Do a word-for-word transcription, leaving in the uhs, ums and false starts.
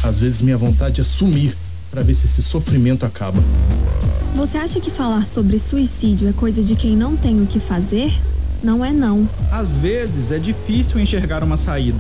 Às vezes minha vontade é sumir para ver se esse sofrimento acaba. Você acha que falar sobre suicídio é coisa de quem não tem o que fazer? Não é não. Às vezes é difícil enxergar uma saída.